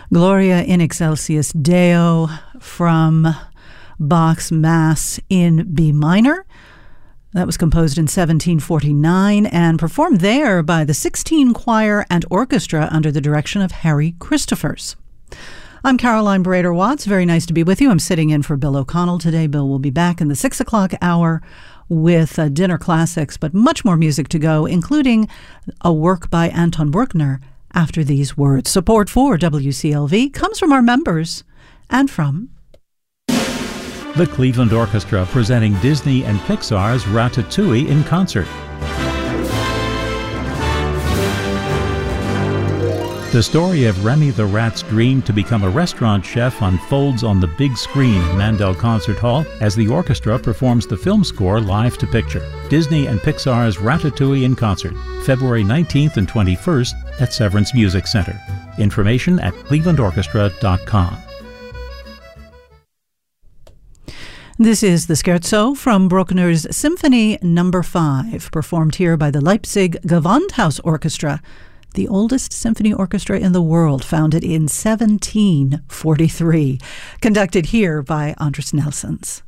Gloria in Excelsis Deo from Bach's Mass in B minor. That was composed in 1749 and performed there by the 16 Choir and Orchestra under the direction of Harry Christophers. I'm Caroline Brader-Watts. Very nice to be with you. I'm sitting in for Bill O'Connell today. Bill will be back in the 6 o'clock hour with dinner classics, but much more music to go, including a work by Anton Bruckner after these words. Support for WCLV comes from our members and from the Cleveland Orchestra, presenting Disney and Pixar's Ratatouille in concert. The story of Remy the Rat's dream to become a restaurant chef unfolds on the big screen in Mandel Concert Hall as the orchestra performs the film score live to picture. Disney and Pixar's Ratatouille in concert, February 19th and 21st at Severance Music Center. Information at clevelandorchestra.com. This is the Scherzo from Bruckner's Symphony No. 5, performed here by the Leipzig Gewandhaus Orchestra, the oldest symphony orchestra in the world, founded in 1743, conducted here by Andris Nelsons.